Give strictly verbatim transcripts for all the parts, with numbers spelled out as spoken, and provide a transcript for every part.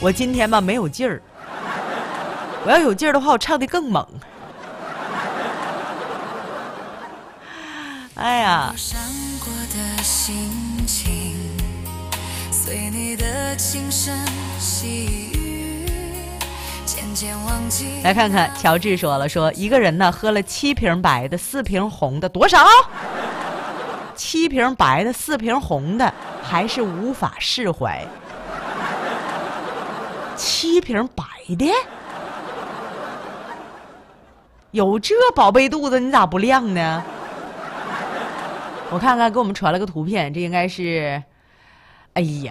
我今天吧没有劲儿，我要有劲儿的话，我唱得更猛。哎呀，随你的轻声细语，渐渐忘记。来看看，乔治说了，说一个人呢喝了七瓶白的，四瓶红的，多少？七瓶白的，四瓶红的，还是无法释怀。七瓶白的，有这宝贝肚子，你咋不亮呢？我看看，给我们传了个图片，这应该是。哎呀，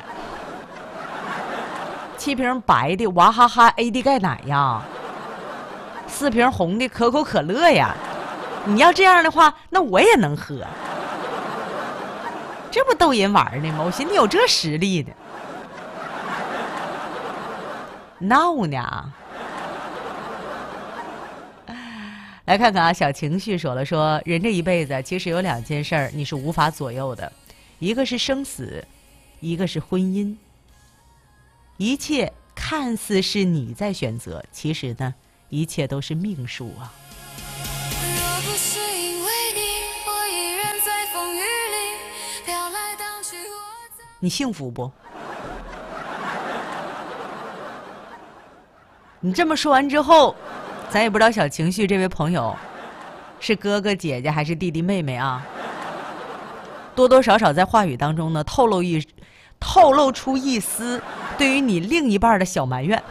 七瓶白的娃哈哈 A D 钙奶呀，四瓶红的可口可乐呀。你要这样的话，那我也能喝。这不逗人玩呢吗？我寻思有这实力的，闹呢。来看看啊，小情绪说了，说人这一辈子其实有两件事儿你是无法左右的，一个是生死，一个是婚姻。一切看似是你在选择，其实呢，一切都是命数啊。若不是因为你，我依然在风雨里飘来荡去。你幸福不？你这么说完之后，咱也不知道小情绪这位朋友是哥哥姐姐还是弟弟妹妹啊。多多少少在话语当中呢，透露一透露出一丝对于你另一半的小埋怨。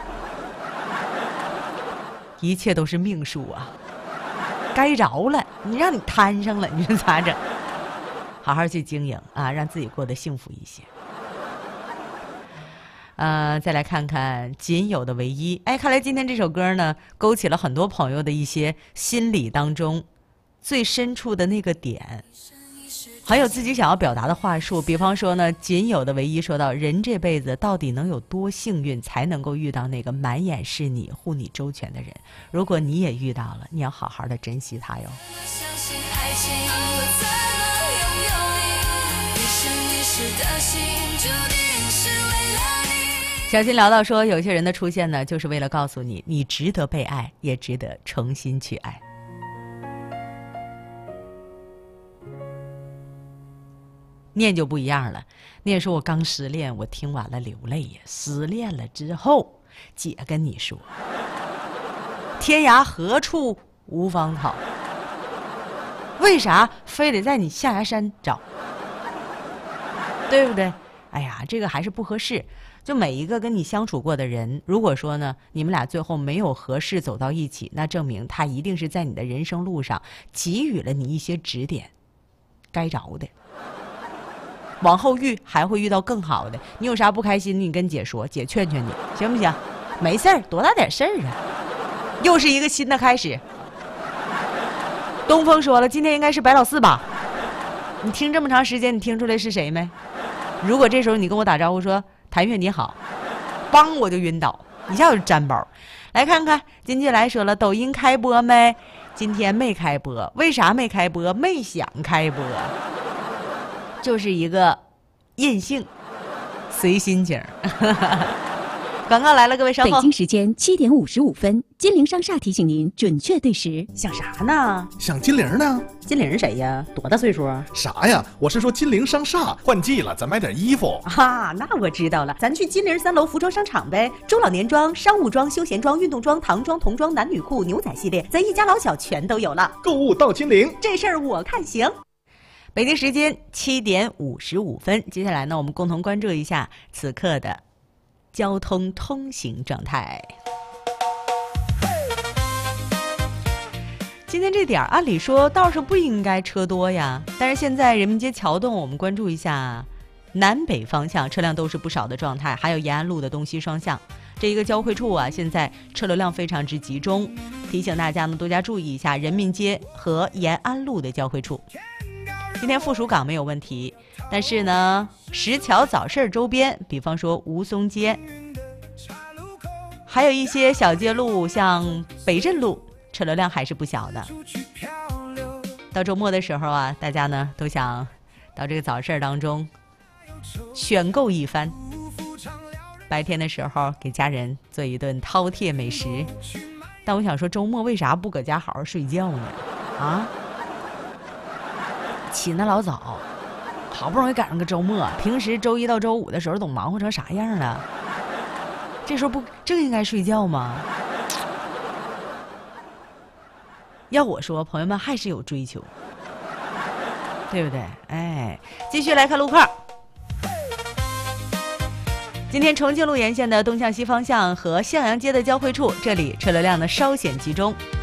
一切都是命数啊，该着了，你让你摊上了，你说咋整？好好去经营啊，让自己过得幸福一些。呃，再来看看仅有的唯一。哎，看来今天这首歌呢，勾起了很多朋友的一些心理当中最深处的那个点。还有自己想要表达的话术，比方说呢，仅有的唯一说到，人这辈子到底能有多幸运，才能够遇到那个满眼是你、护你周全的人？如果你也遇到了，你要好好的珍惜他哟。小新聊到说，有些人的出现呢，就是为了告诉你，你值得被爱，也值得重新去爱。念就不一样了，念说我刚失恋，我听完了流泪呀。失恋了之后，姐跟你说，天涯何处无芳草，为啥非得在你象牙山找？对不对？哎呀，这个还是不合适。就每一个跟你相处过的人，如果说呢，你们俩最后没有合适走到一起，那证明他一定是在你的人生路上给予了你一些指点，该着的。往后遇还会遇到更好的，你有啥不开心你跟姐说，姐劝劝你，行不行？没事儿，多大点事儿啊，又是一个新的开始。东风说了，今天应该是白老四吧？你听这么长时间，你听出来是谁没？如果这时候你跟我打招呼说谭月你好，帮我就晕倒，一下就沾包。来看看金继来说了，抖音开播没？今天没开播，为啥没开播？没想开播，就是一个任性，随心情。广告来了，各位稍后。 北京时间七点五十五分，金陵商厦提醒您准确对时。 想啥呢？ 想金陵呢？ 金陵谁呀？多大岁数啊？ 啥呀？我是说金陵商厦换季了，咱买点衣服啊。那我知道了，咱去金陵三楼服装商场呗。中老年装、商务装、休闲装、运动装、唐装、童装、男女裤、牛仔系列，咱一家老小全都有了。 购物到金陵， 这事儿我看行。北京时间七点五十五分，接下来呢，我们共同关注一下此刻的交通通行状态。今天这点儿，按理说道上不应该车多呀，但是现在人民街桥洞，我们关注一下南北方向车辆都是不少的状态，还有延安路的东西双向这一个交汇处啊，现在车流量非常之集中，提醒大家呢多加注意一下人民街和延安路的交汇处。今天附属港没有问题，但是呢，石桥早市周边，比方说吴淞街，还有一些小街路，像北镇路，车流量还是不小的。到周末的时候啊，大家呢都想到这个早市当中选购一番。 白天的时候给家人做一顿饕餮美食。但我想说，周末为啥不搁家好好睡觉呢？啊，起那老早，好不容易赶上个周末，平时周一到周五的时候都忙活成啥样了？这时候不正应该睡觉吗？要我说，朋友们还是有追求，对不对？哎，继续来看路况。今天重庆路沿线的东向西方向和向阳街的交汇处，这里车流量呢稍显集中。